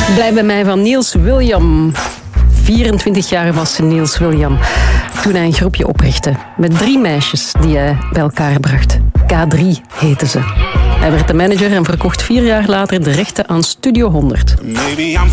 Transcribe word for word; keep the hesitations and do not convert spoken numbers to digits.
Blijf bij mij van Niels William. vierentwintig jaar was Niels William toen hij een groepje oprichtte. Met drie meisjes die hij bij elkaar bracht. K drie heette ze. Hij werd de manager en verkocht vier jaar later de rechten aan Studio honderd.